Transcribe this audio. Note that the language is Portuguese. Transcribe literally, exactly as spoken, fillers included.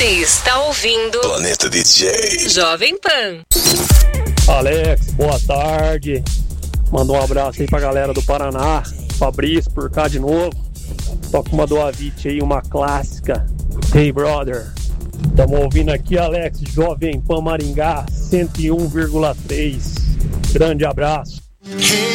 Você está ouvindo Planeta D J Jovem Pan. Alex, boa tarde. Manda um abraço aí pra galera do Paraná. Fabrício por cá de novo. Toca uma do Avicii aí, uma clássica. Hey brother. Tamo ouvindo aqui, Alex, Jovem Pan Maringá cento e um vírgula três. Grande abraço.